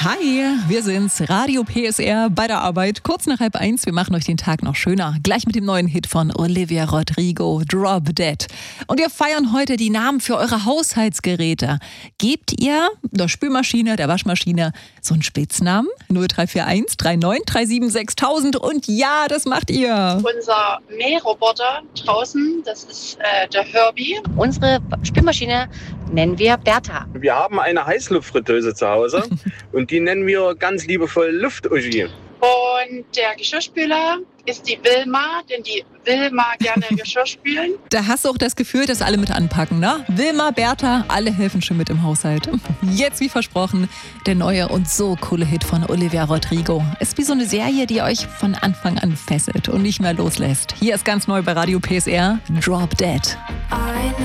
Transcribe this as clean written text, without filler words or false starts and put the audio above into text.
Hi, wir sind's, Radio PSR bei der Arbeit, kurz nach 12:30. Wir machen euch den Tag noch schöner. Gleich mit dem neuen Hit von Olivia Rodrigo, Drop Dead. Und wir feiern heute die Namen für eure Haushaltsgeräte. Gebt ihr der Spülmaschine, der Waschmaschine so einen Spitznamen? 0341 39 37 6000. Und ja, das macht ihr. Unser Mähroboter draußen, das ist der Herbie. Unsere Spülmaschine nennen wir Bertha. Wir haben eine Heißluftfritteuse zu Hause und die nennen wir ganz liebevoll Luft-Uschi. Und der Geschirrspüler ist die Wilma, denn die Wilma gerne Geschirr spülen. Da hast du auch das Gefühl, dass alle mit anpacken, ne? Wilma, Bertha, alle helfen schon mit im Haushalt. Jetzt, wie versprochen, der neue und so coole Hit von Olivia Rodrigo. Ist wie so eine Serie, die euch von Anfang an fesselt und nicht mehr loslässt. Hier ist ganz neu bei Radio PSR, Drop Dead.